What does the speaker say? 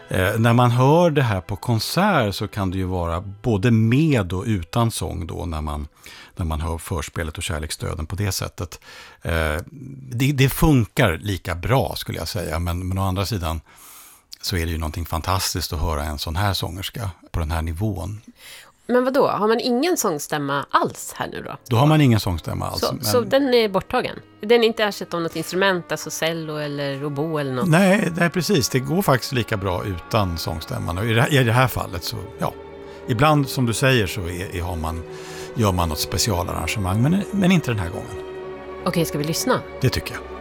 När man hör det här på konsert så kan det ju vara både med och utan sång då när man hör förspelet och kärleksdöden på det sättet. Det funkar lika bra skulle jag säga, men å andra sidan så är det ju någonting fantastiskt att höra en sån här sångerska på den här nivån. Men vad då? Har man ingen sångstämma alls här nu då? Då har man ingen sångstämma alls. Så den är borttagen? Den är inte ersatt av något instrument, alltså cello eller obo eller något? Nej, precis. Det går faktiskt lika bra utan sångstämman. Och i det här fallet så, ja. Ibland, som du säger, så gör man något specialarrangemang, men inte den här gången. Okej, ska vi lyssna? Det tycker jag.